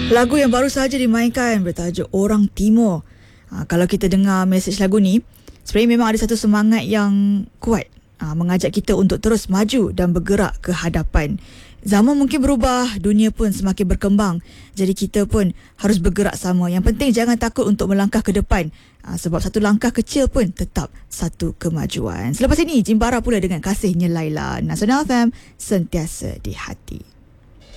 Lagu yang baru sahaja dimainkan bertajuk Orang Timur. Kalau kita dengar mesej lagu ni, sebenarnya memang ada satu semangat yang kuat mengajak kita untuk terus maju dan bergerak ke hadapan. Zaman mungkin berubah, dunia pun semakin berkembang. Jadi kita pun harus bergerak sama. Yang penting jangan takut untuk melangkah ke depan. Sebab satu langkah kecil pun tetap satu kemajuan. Selepas ini, Jimbara pula dengan Kasihnya Laila. Nasional FM, sentiasa di hati.